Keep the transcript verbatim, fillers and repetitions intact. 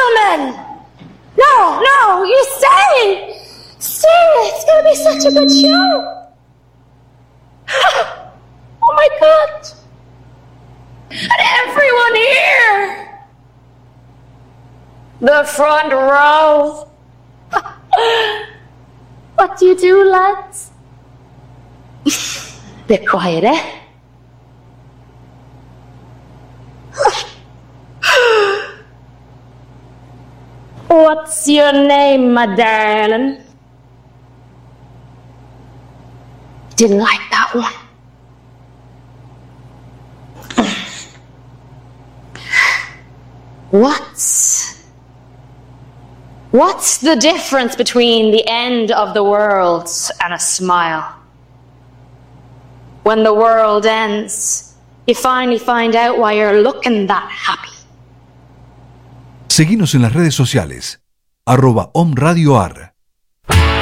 gentlemen! No, no, you stay! Stay! It's gonna be such a good show! Oh my God! And everyone here! The front row! What do you do, lads? Bit quiet, eh? What's your name, my darling? Didn't like that one. What's... What's the difference between the end of the world and a smile? When the world ends, you finally find out why you're looking that happy. Seguinos en las redes sociales, arroba Om Radio A R.